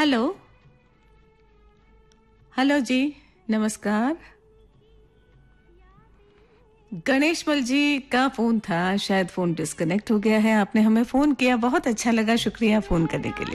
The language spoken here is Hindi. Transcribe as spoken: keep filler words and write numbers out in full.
हेलो, हेलो जी, नमस्कार। गणेश मल जी का फ़ोन था, शायद फ़ोन डिस्कनेक्ट हो गया है। आपने हमें फ़ोन किया, बहुत अच्छा लगा, शुक्रिया फ़ोन करने के लिए।